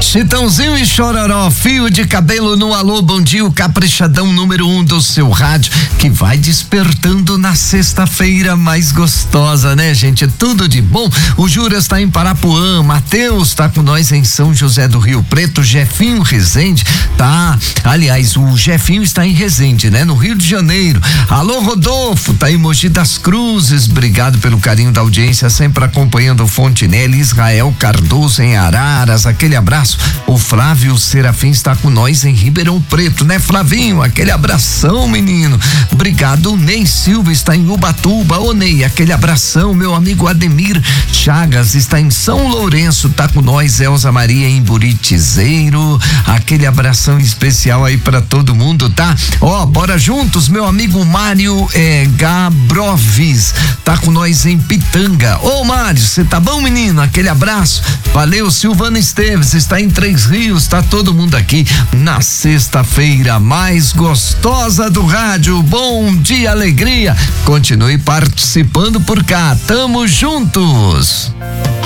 Chitãozinho e Chororó, fio de cabelo no alô, bom dia, o caprichadão número 1 do seu rádio, que vai despertando na sexta-feira mais gostosa, né, gente? Tudo de bom. O Jura está em Parapuã, Matheus tá com nós em São José do Rio Preto, Jefinho Rezende tá, aliás, o Jefinho está em Rezende, né? No Rio de Janeiro. Alô, Rodolfo, tá em Mogi das Cruzes, obrigado pelo carinho da audiência, sempre acompanhando o Fontinelli. Israel Cardoso em Araras, aquele abraço. O Flávio Serafim está com nós em Ribeirão Preto, né, Flavinho? Aquele abração, menino. Obrigado. Ney Silva está em Ubatuba. Ô Ney, aquele abração. Meu amigo Ademir Chagas está em São Lourenço, tá com nós. Elza Maria em Buritizeiro, aquele abração especial aí pra todo mundo, tá? Ó, bora juntos, meu amigo Mário Gabrovis tá com nós em Pitanga. Ô Mário, você tá bom, menino? Aquele abraço. Valeu. Silvana Esteves está em Três Rios, tá todo mundo aqui na sexta-feira mais gostosa do rádio. Bom dia, alegria. Continue participando por cá. Tamo juntos.